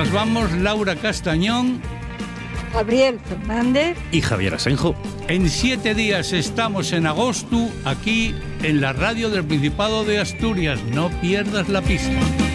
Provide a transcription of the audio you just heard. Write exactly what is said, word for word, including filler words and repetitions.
nos vamos Laura Castañón, Gabriel Fernández y Javier Asenjo. En siete días estamos en agosto, aquí en la radio del Principado de Asturias. No pierdas la pista.